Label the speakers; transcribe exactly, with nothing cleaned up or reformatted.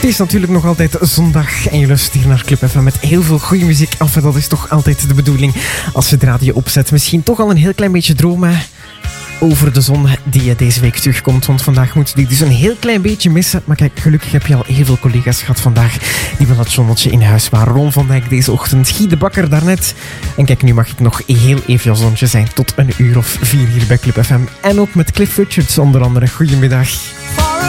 Speaker 1: is natuurlijk nog altijd zondag en je luistert hier naar Club F M met heel veel goede muziek. Enfin, dat is toch altijd de bedoeling als je de radio opzet. Misschien toch al een heel klein beetje dromen over de zon die deze week terugkomt. Want vandaag moet die dus een heel klein beetje missen. Maar kijk, gelukkig heb je al heel veel collega's gehad vandaag die wel het zonnetje in huis waren. Ron van Dijk deze ochtend, Guy de Bakker daarnet. En kijk, nu mag ik nog heel even jouw zonnetje zijn tot een uur of vier hier bij Club F M. En ook met Cliff Richards onder andere. Goedemiddag.